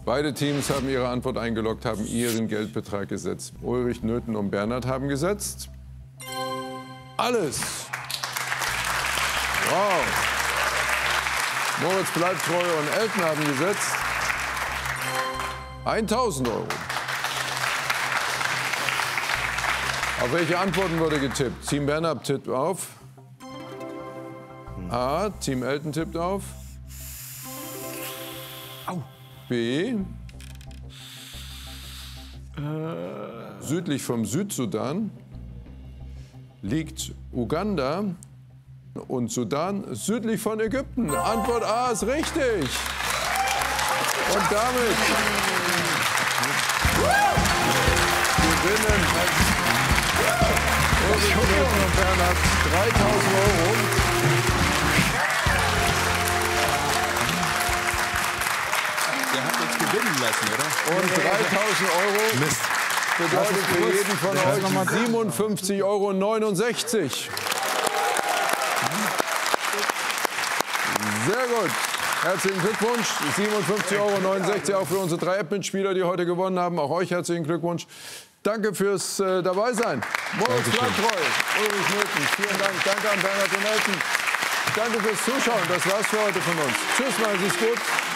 Beide Teams haben ihre Antwort eingeloggt, haben ihren Geldbetrag gesetzt. Ulrich, Nöten und Bernhard haben gesetzt. Alles. Wow. Moritz bleibt treu und Elton haben gesetzt 1.000 Euro. Auf welche Antworten wurde getippt? Team Bernhard tippt auf A, Team Elton tippt auf B, südlich vom Südsudan liegt Uganda und Sudan südlich von Ägypten. Antwort A ist richtig. Und damit gewinnen Ulrich, Nöten und Bernhard 3.000 Euro. Der hat uns gewinnen lassen, oder? Und 3.000 Euro bedeutet für jeden von euch 57,69 Euro. Sehr gut. Herzlichen Glückwunsch. 57,69 Euro auch für unsere 3 App-Mitspieler, die heute gewonnen haben. Auch euch herzlichen Glückwunsch. Danke fürs Dabeisein. Moritz bleibt treu. Ulrich Nöten, vielen Dank. Danke an Bernhard und Elton. Danke fürs Zuschauen. Das war's für heute von uns. Tschüss, machen Sie es gut.